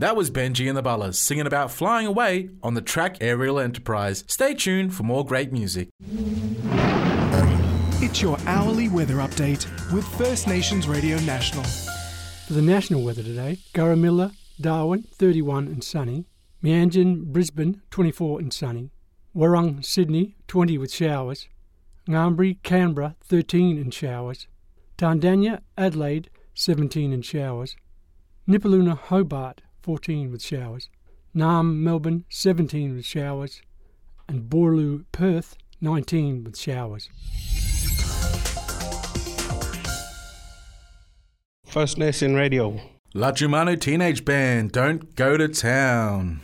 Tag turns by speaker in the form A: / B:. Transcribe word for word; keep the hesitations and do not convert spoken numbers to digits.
A: That was Benji and the Bullers singing about flying away on the track Aerial Enterprise. Stay tuned for more great music.
B: It's your hourly weather update with First Nations Radio National.
C: For the national weather today, Garramilla, Darwin, thirty-one and sunny. Meanjin, Brisbane, twenty-four and sunny. Warrung, Sydney, twenty with showers. Ngambri, Canberra, thirteen and showers. Tandanya, Adelaide, seventeen and showers. Nipaluna, Hobart, fourteen with showers. Naarm, Melbourne, seventeen with showers. And Boorloo, Perth, nineteen with showers.
D: First Nation Radio.
A: La Jumano Teenage Band, Don't Go to Town.